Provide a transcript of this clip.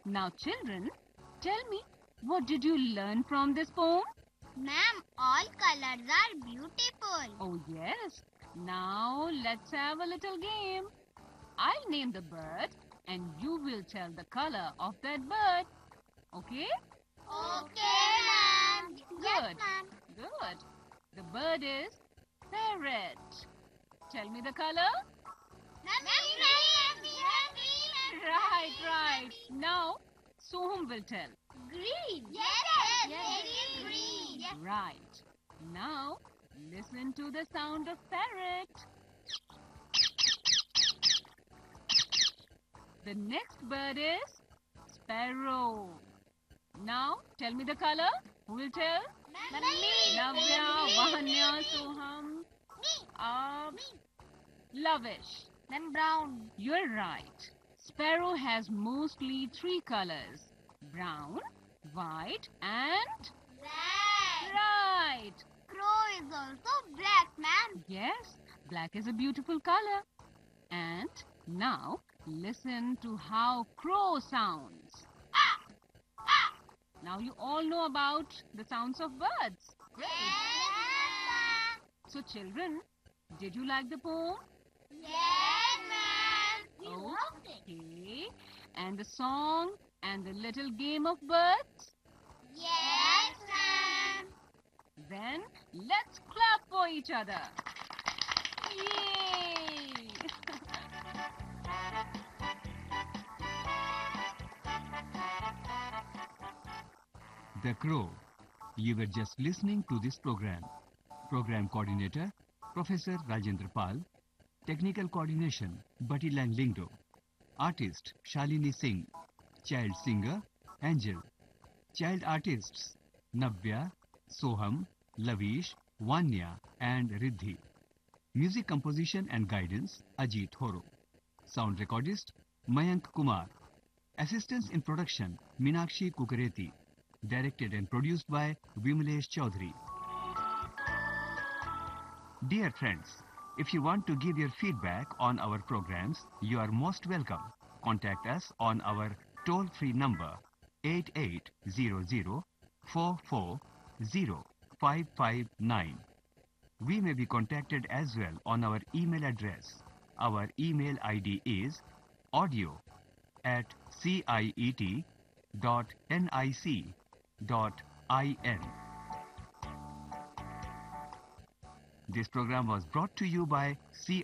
Now children, tell me, what did you learn from this poem? Ma'am, all colors are beautiful. Oh yes. Now let's have a little game. I'll name the bird and you will tell the color of that bird. Okay? Okay, ma'am. Yes, Good. ma'am. Good. The bird is parrot. Tell me the color. Right. Now, Soham will tell. Green. Yes. It is green. Yes. Right. Now, listen to the sound of parrot. The next bird is sparrow. Now, tell me the color. Who will tell? Navya, Vahanya, Soham. Lavish. Then brown. You're right. Sparrow has mostly three colors. Brown, white and... Black. Right. Crow is also black, ma'am. Yes, black is a beautiful color. And now listen to how crow sounds. Now you all know about the sounds of birds. Yes, ma'am. So children, did you like the poem? Yes, ma'am. We loved it. Okay. And the song and the little game of birds? Yes, ma'am. Then let's clap for each other. Yay! The Crow. You were just listening to this program. Program coordinator, Professor Rajendra Pal. Technical coordination, Batilang Lingdo. Artist, Shalini Singh. Child singer, Angel. Child artists, Navya, Soham, Lavish, Vanya and Riddhi. Music composition and guidance, Ajit Horo. Sound recordist, Mayank Kumar. Assistance in production, Minakshi Kukareti. Directed and produced by Vimalesh Chaudhary. Dear friends, if you want to give your feedback on our programs, you are most welcome. Contact us on our toll-free number 8800 440 We may be contacted as well on our email address. Our email ID is audio@ciet.nic.in. This program was brought to you by CIET.